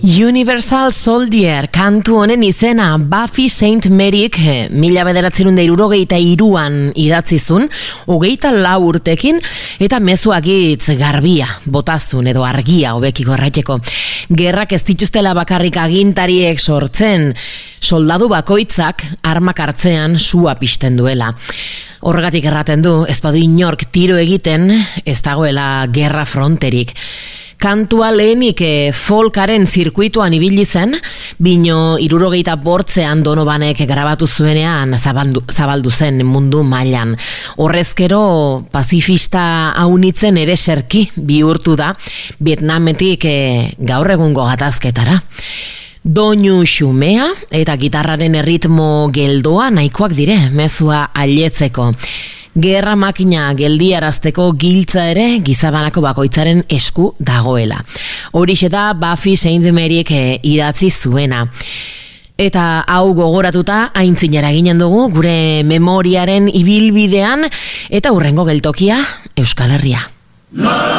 Universal Soldier kantu honen izena Buffy St. Maryk 1963an idatzizun, 24 urtekin, eta mezuagitz garbia, botazun edo argia hobekiko erraiteko. Gerrak ez dituztela bakarrik agintariek sortzen, soldadu bakoitzak armak hartzean sua pizten duela. Horregatik erraten du, ez badu inork tiro egiten, ez dagoela gerra fronterik. Kantua lehenik folkaren zirkuituan ibili zen, bino 78an Donovanek grabatu zuenean zabaldu zen mundu mailan. Horrezkero pazifista haunitzen ere serki bihurtu da, Vietnametik gaur egungo gatazketara. Doinu xumea eta gitarraren erritmo geldoa nahikoak dire, mezua ailetzeko. Gerra makina geldiarazteko giltza ere gizabanako bakoitzaren esku dagoela. Horixe da Buffy St. Maryk idatzi zuena. Eta hau gogoratuta aintzinera ginen dugu gure memoriaren ibilbidean eta hurrengo geltokia Euskal Herria.